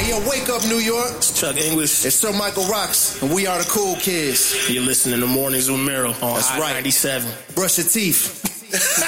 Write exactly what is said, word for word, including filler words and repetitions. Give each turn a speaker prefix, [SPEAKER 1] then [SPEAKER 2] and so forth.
[SPEAKER 1] yo, wake up, New York.
[SPEAKER 2] It's Chuck English.
[SPEAKER 1] It's Sir Michael Rocks, and we are the cool kids.
[SPEAKER 2] You're listening to Mornings with Mero on
[SPEAKER 1] That's
[SPEAKER 2] Hot
[SPEAKER 1] right.
[SPEAKER 2] ninety-seven.
[SPEAKER 1] Brush your teeth.